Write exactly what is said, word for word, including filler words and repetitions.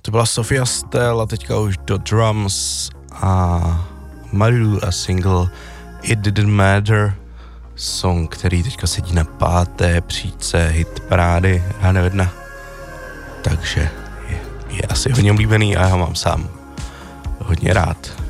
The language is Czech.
To byla Sofia Stell a teďka už do drums a Marilu a single It Didn't Matter, song, který teďka sedí na páté příčce hit parády Rádio jedna. Takže je, je asi hodně oblíbený a já ho mám sám hodně rád.